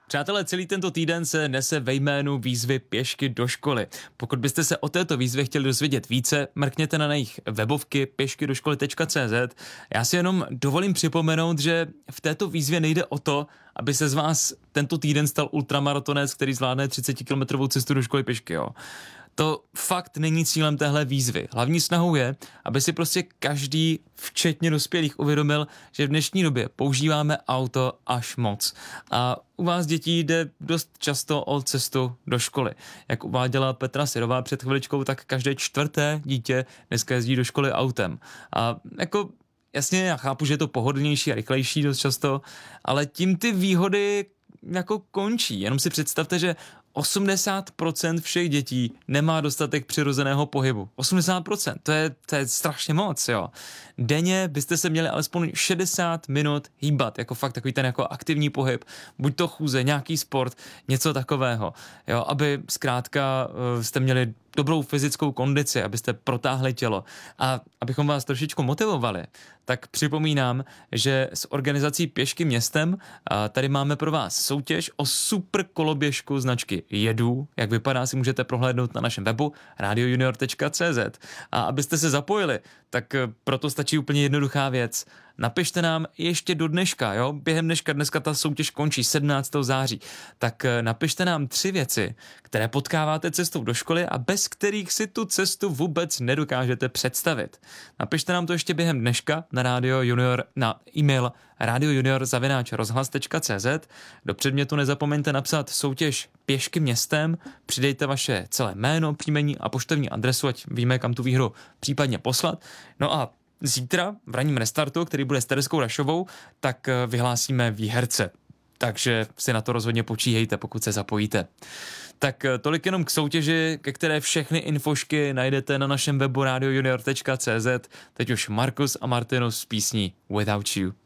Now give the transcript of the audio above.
Přátelé, celý tento týden se nese ve jménu výzvy Pěšky do školy. Pokud byste se o této výzvě chtěli dozvědět více, mrkněte na jejich webovky pěškydoškoly.cz. Já si jenom dovolím připomenout, že v této výzvě nejde o to, aby se z vás tento týden stal ultramaratonec, který zvládne 30-kilometrovou cestu do školy pěšky, jo. To fakt není cílem téhle výzvy. Hlavní snahou je, aby si prostě každý, včetně dospělých, uvědomil, že v dnešní době používáme auto až moc. A u vás dětí jde dost často o cestu do školy. Jak uváděla Petra Syrová před chviličkou, tak každé čtvrté dítě dneska jezdí do školy autem. A jako jasně, já chápu, že je to pohodlnější a rychlejší dost často, ale tím ty výhody jako končí. Jenom si představte, že 80% všech dětí nemá dostatek přirozeného pohybu. 80%, to je strašně moc, jo. Denně byste se měli alespoň 60 minut hýbat, jako fakt takový ten jako aktivní pohyb, buď to chůze, nějaký sport, něco takového, jo, aby zkrátka jste měli dobrou fyzickou kondici, abyste protáhli tělo. A abychom vás trošičku motivovali, tak připomínám, že s organizací Pěšky městem tady máme pro vás soutěž o super koloběžku značky Jedu. Jak vypadá, si můžete prohlédnout na našem webu radiojunior.cz. A abyste se zapojili, tak proto stačí úplně jednoduchá věc. Napište nám ještě do dneška, jo? Během dneska ta soutěž končí 17. září. Tak napište nám 3 věci, které potkáváte cestou do školy a bez kterých si tu cestu vůbec nedokážete představit. Napište nám to ještě během dneška na Radio Junior, na e-mail radiojunior@rozhlas.cz. Do předmětu nezapomeňte napsat soutěž Pěšky městem, přidejte vaše celé jméno, příjmení a poštovní adresu, ať víme, kam tu výhru případně poslat. No a zítra v ranním restartu, který bude s Tereskou Rašovou, tak vyhlásíme výherce. Takže si na to rozhodně počíhejte, pokud se zapojíte. Tak tolik jenom k soutěži, ke které všechny infošky najdete na našem webu radiojunior.cz. Teď už Markus a Martinus s písní Without You.